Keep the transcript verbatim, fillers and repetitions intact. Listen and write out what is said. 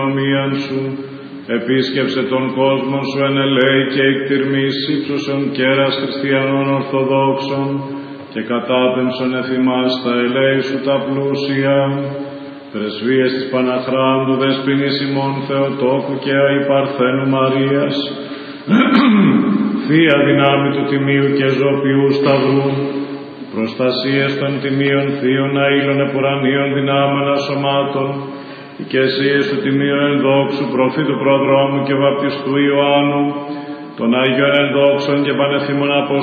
ομοίαν σου, επίσκεψε τον κόσμο σου εν ελέη και εκτιρμής ύψωσον κέρας χριστιανών ορθοδόξων και κατάπεμψον εφημάς τα ελέη σου τα πλούσια. Πρεσβείες της Παναχράντου Δεσποινής ημών Θεοτόκου και Αϊπαρθένου Μαρίας, Θεία δυνάμει του Τιμίου και Ζωπιού Σταυρού, προστασίες των Τιμίων Θείων Αήλων Επουρανίων δυνάμενα σωμάτων, οικεσίες του Τιμίου Ενδόξου Προφήτου Προδρόμου και Βαπτιστού Ιωάννου, των Άγιων Ενδόξων και Πανεθήμων Αποστόλων,